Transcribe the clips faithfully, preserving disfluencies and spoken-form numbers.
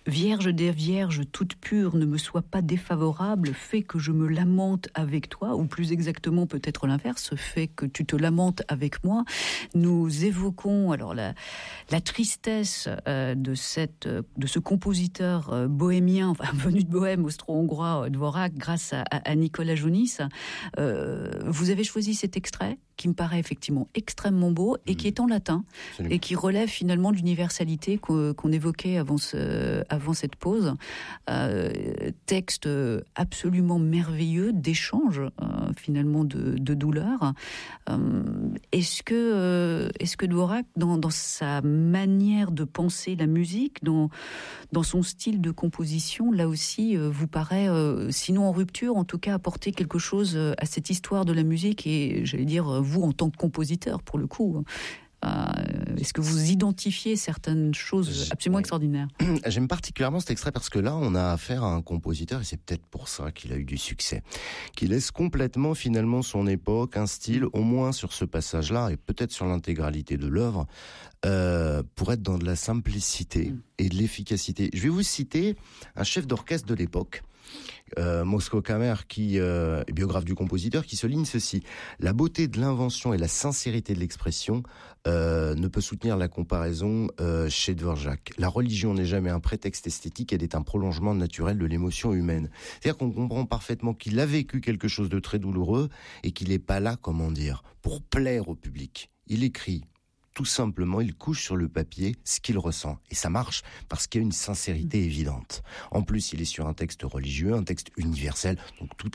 Vierge des vierges, toute pure, ne me sois pas défavorable, fais que je me lamente avec toi, ou plus exactement peut-être l'inverse, fais que tu te lamentes avec moi. Nous évoquons alors la, la tristesse euh, de, cette, de ce compositeur euh, bohémien, enfin venu de Bohème, austro-hongrois, Dvorak, grâce à, à Nicolas Jounis. Euh, vous avez choisi cet extrait qui me paraît effectivement extrêmement beau et qui est en latin. Absolument. Et qui relève finalement de l'universalité qu'on, qu'on évoquait avant, ce, avant cette pause. Euh, texte absolument merveilleux d'échange euh, finalement de, de douleur. Euh, est-ce que, euh, est-ce que Dvorak, dans, dans sa manière de penser la musique, dans, dans son style de composition, là aussi, euh, vous paraît, euh, sinon en rupture, en tout cas apporter quelque chose à cette histoire de la musique et, j'allais dire, vous en tant que compositeur, pour le coup, euh, est-ce que vous identifiez certaines choses absolument extraordinaires ? J'aime particulièrement cet extrait parce que là, on a affaire à un compositeur, et c'est peut-être pour ça qu'il a eu du succès, qui laisse complètement finalement son époque, un style, au moins sur ce passage-là, et peut-être sur l'intégralité de l'œuvre, euh, pour être dans de la simplicité et de l'efficacité. Je vais vous citer un chef d'orchestre de l'époque, Euh, Moszko Kamer, qui euh, est biographe du compositeur, qui souligne ceci: la beauté de l'invention et la sincérité de l'expression euh, ne peut soutenir la comparaison euh, chez Dvorak. La religion n'est jamais un prétexte esthétique, elle est un prolongement naturel de l'émotion humaine. C'est-à-dire qu'on comprend parfaitement qu'il a vécu quelque chose de très douloureux et qu'il n'est pas là, comment dire, pour plaire au public. Il écrit tout simplement, il couche sur le papier ce qu'il ressent. Et ça marche parce qu'il y a une sincérité évidente. En plus, il est sur un texte religieux, un texte universel. Donc tout...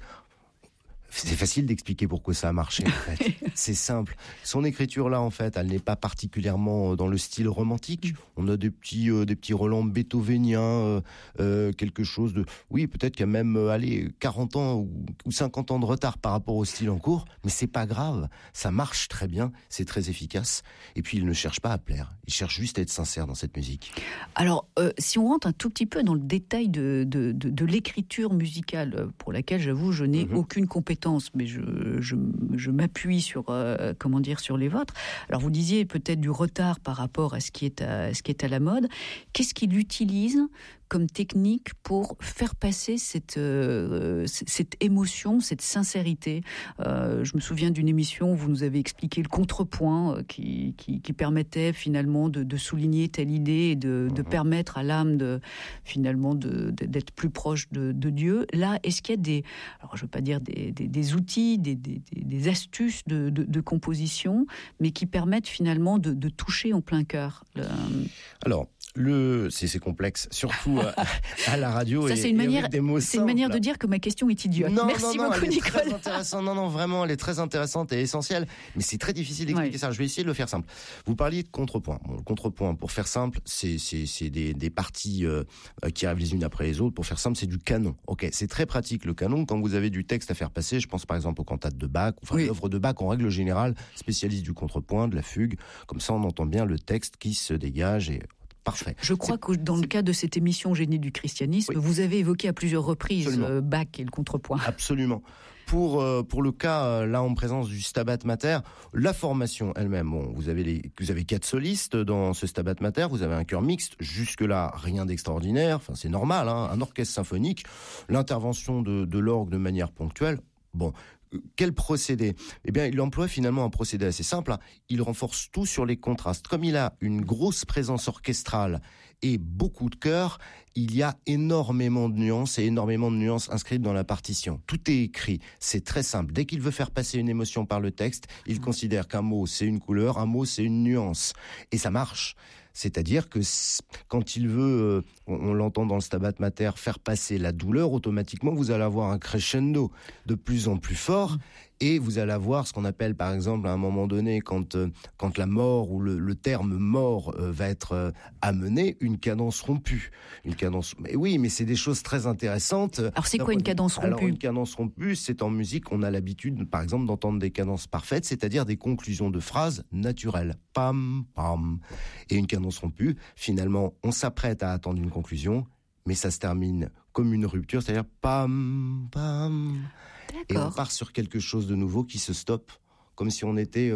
C'est facile d'expliquer pourquoi ça a marché, en fait. C'est simple. Son écriture-là, en fait, elle n'est pas particulièrement dans le style romantique. On a des petits, euh, des petits relents beethoveniens, euh, euh, quelque chose de... Oui, peut-être qu'il y a même, euh, allez, quarante ans ou, ou cinquante ans de retard par rapport au style en cours, mais c'est pas grave. Ça marche très bien, c'est très efficace. Et puis, il ne cherche pas à plaire. Il cherche juste à être sincère dans cette musique. Alors, euh, si on rentre un tout petit peu dans le détail de, de, de, de l'écriture musicale, pour laquelle, j'avoue, je n'ai mmh. aucune compétence, mais je, je, je m'appuie sur, euh, comment dire, sur les vôtres. Alors, vous disiez peut-être du retard par rapport à ce qui est à, ce qui est à la mode. Qu'est-ce qu'il utilise comme technique pour faire passer cette, euh, cette émotion, cette sincérité? euh, Je me souviens d'une émission où vous nous avez expliqué le contrepoint euh, qui, qui, qui permettait finalement de, de souligner telle idée et de, de permettre à l'âme de, finalement de, de, d'être plus proche de, de Dieu. Là, est-ce qu'il y a des, alors je veux pas dire des, des, des outils, des, des, des astuces de, de, de composition, mais qui permettent finalement de, de toucher en plein cœur le... Alors, Le, c'est, c'est complexe, surtout à, à la radio. Ça, et, c'est une et manière, avec des mots c'est une manière de dire que ma question est idiote. Non, Merci non, non, beaucoup, elle est Nicolas. très intéressante. Non, non, vraiment, elle est très intéressante et essentielle. Mais c'est très difficile d'expliquer ouais. ça. Je vais essayer de le faire simple. Vous parliez de contrepoint. Bon, le contrepoint, pour faire simple, c'est, c'est, c'est des, des parties euh, qui arrivent les unes après les autres. Pour faire simple, c'est du canon. Ok, c'est très pratique le canon quand vous avez du texte à faire passer. Je pense par exemple aux cantates de Bach, enfin oui. l'œuvre de Bach en règle générale, spécialiste du contrepoint, de la fugue. Comme ça, on entend bien le texte qui se dégage et parfait. Je crois c'est, que dans le cas de cette émission Génie du christianisme, oui. vous avez évoqué à plusieurs reprises euh, Bach et le contrepoint. Absolument. Pour euh, pour le cas euh, là en présence du Stabat Mater, la formation elle-même, bon, vous avez les vous avez quatre solistes dans ce Stabat Mater, vous avez un chœur mixte, jusque là rien d'extraordinaire, enfin c'est normal, hein, un orchestre symphonique, l'intervention de de l'orgue de manière ponctuelle. Bon, quel procédé ? Eh bien, il emploie finalement un procédé assez simple. Hein. Il renforce tout sur les contrastes. Comme il a une grosse présence orchestrale et beaucoup de chœurs, il y a énormément de nuances et énormément de nuances inscrites dans la partition. Tout est écrit. C'est très simple. Dès qu'il veut faire passer une émotion par le texte, il considère qu'un mot, c'est une couleur, un mot, c'est une nuance. Et ça marche. C'est-à-dire que quand il veut, on, on l'entend dans le Stabat Mater, faire passer la douleur, automatiquement, vous allez avoir un crescendo de plus en plus fort et vous allez avoir ce qu'on appelle, par exemple, à un moment donné, quand, euh, quand la mort ou le, le terme mort euh, va être euh, amené, une cadence rompue. Une cadence, mais oui, mais c'est des choses très intéressantes. Alors, c'est quoi une cadence rompue ? Alors, une cadence rompue, c'est en musique, on a l'habitude, par exemple, d'entendre des cadences parfaites, c'est-à-dire des conclusions de phrases naturelles. Pam, pam. Et une cadence rompue, finalement, on s'apprête à attendre une conclusion, mais ça se termine comme une rupture, c'est-à-dire pam, pam. D'accord. Et on part sur quelque chose de nouveau qui se stoppe, comme si on était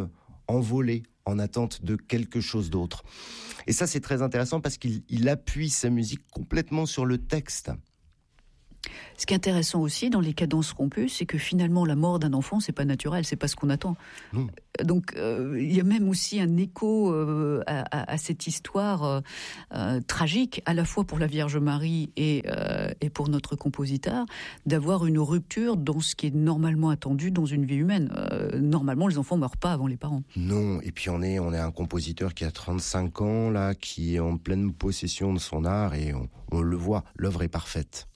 envolé, en attente de quelque chose d'autre. Et ça, c'est très intéressant parce qu'il il appuie sa musique complètement sur le texte. Ce qui est intéressant aussi dans les cadences rompues, c'est que finalement la mort d'un enfant, c'est pas naturel, c'est pas ce qu'on attend. Non. Donc euh, il y a même aussi un écho euh, à, à, à cette histoire euh, euh, tragique, à la fois pour la Vierge Marie et, euh, et pour notre compositeur, d'avoir une rupture dans ce qui est normalement attendu dans une vie humaine. Euh, normalement, les enfants meurent pas avant les parents. Non, et puis on est, on est un compositeur qui a trente-cinq ans, là, qui est en pleine possession de son art, et on, on le voit, l'œuvre est parfaite.